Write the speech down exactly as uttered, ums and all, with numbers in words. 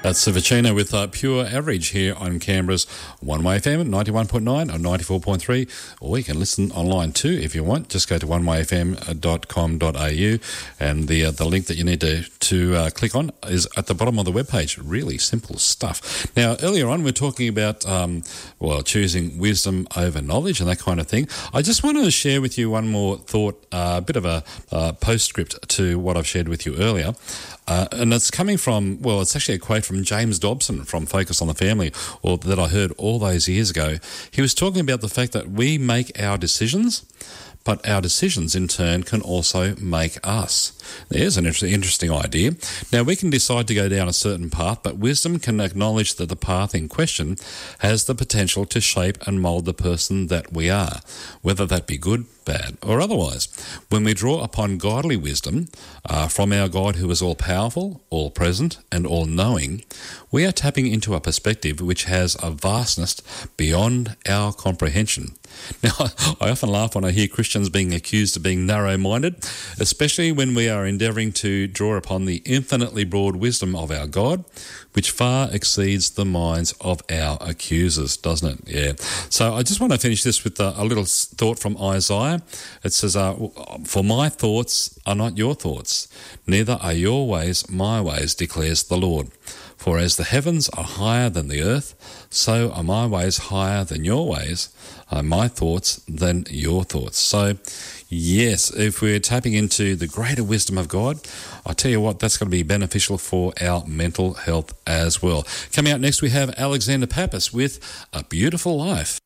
That's Savicino with uh, Pure Average here on Canberra's One Way F M, ninety-one point nine or ninety-four point three, or you can listen online too if you want. Just go to one way f m dot com dot a u, and the uh, the link that you need to, to uh, click on is at the bottom of the webpage. Really simple stuff. Now, earlier on, we we're talking about, um, well, choosing wisdom over knowledge and that kind of thing. I just wanted to share with you one more thought, a uh, bit of a uh, postscript to what I've shared with you earlier. Uh, and it's coming from, well, it's actually a quote from James Dobson from Focus on the Family, or that I heard all those years ago. He was talking about the fact that we make our decisions, but our decisions in turn can also make us. There's an interesting idea. Now, we can decide to go down a certain path, but wisdom can acknowledge that the path in question has the potential to shape and mould the person that we are, whether that be good, bad, or otherwise. When we draw upon godly wisdom uh, from our God who is all-powerful, all-present, and all-knowing, we are tapping into a perspective which has a vastness beyond our comprehension. Now, I often laugh when I hear Christians being accused of being narrow-minded, especially when we are endeavouring to draw upon the infinitely broad wisdom of our God, which far exceeds the minds of our accusers, doesn't it? Yeah. So I just want to finish this with a, a little thought from Isaiah. It says, uh, "For my thoughts are not your thoughts, neither are your ways my ways, declares the Lord. For as the heavens are higher than the earth, so are my ways higher than your ways, are my thoughts than your thoughts." So, yes, if we're tapping into the greater wisdom of God, I tell you what, that's going to be beneficial for our mental health as well. Coming out next, we have Alexander Pappas with A Beautiful Life.